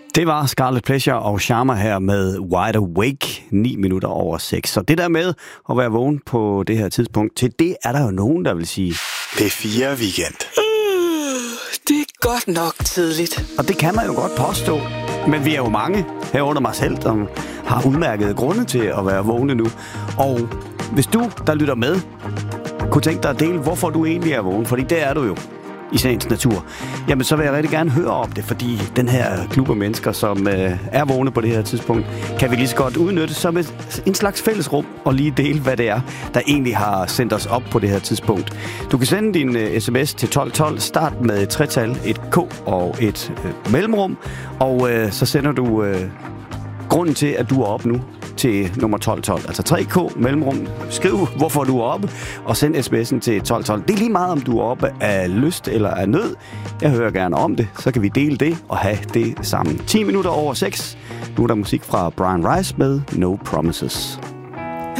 Det var Scarlet Pleasure og Sharma her med Wide Awake, 9 minutter over 6. Så det der med at være vågen på det her tidspunkt, til det er der jo nogen, der vil sige... P4 Weekend. Det er godt nok tidligt. Og det kan man jo godt påstå. Men vi er jo mange, herunder mig selv, som har udmærkede grunde til at være vågne nu. Og hvis du, der lytter med, kunne tænke dig at dele, hvorfor du egentlig er vågen, fordi det er du jo i sagens natur, jamen så vil jeg rigtig gerne høre om det, fordi den her klub af mennesker, som er vågne på det her tidspunkt, kan vi lige så godt udnytte som en slags fællesrum og lige dele, hvad det er, der egentlig har sendt os op på det her tidspunkt. Du kan sende din sms til 1212, start med et tretal, et K og et mellemrum, og så sender du grunden til, at du er oppe nu, til nummer 1212, altså 3K mellemrum. Skriv, hvorfor du er oppe, og send sms'en til 1212. Det er lige meget, om du er oppe af lyst eller af nød. Jeg hører gerne om det, så kan vi dele det og have det sammen. 10 minutter over 6. Nu er der musik fra Brian Rice med No Promises.